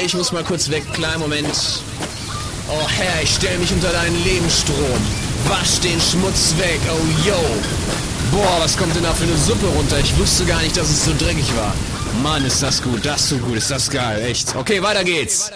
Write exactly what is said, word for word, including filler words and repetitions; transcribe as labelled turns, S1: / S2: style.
S1: Ich muss mal kurz weg. Kleinen Moment. Oh Herr, ich stell mich unter deinen Lebensstrom. Wasch den Schmutz weg. Oh yo. Boah, was kommt denn da für eine Suppe runter? Ich wusste gar nicht, dass es so dreckig war. Mann, ist das gut. Das ist so gut. Ist das geil. Echt. Okay, weiter geht's.